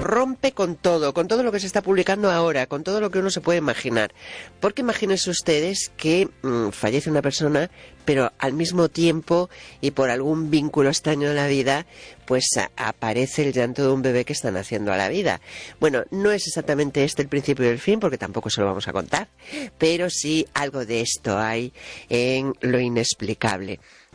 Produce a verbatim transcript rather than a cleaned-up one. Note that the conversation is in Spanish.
rompe con todo, con todo lo que se está publicando ahora, con todo lo que uno se puede imaginar. Porque imagínense ustedes que mmm, fallece una persona, pero al mismo tiempo y por algún vínculo extraño de la vida, pues a, aparece el llanto de un bebé que está naciendo a la vida. Bueno, no es exactamente este el principio y el fin, porque tampoco se lo vamos a contar, pero sí algo de esto hay en Lo Inexplicable.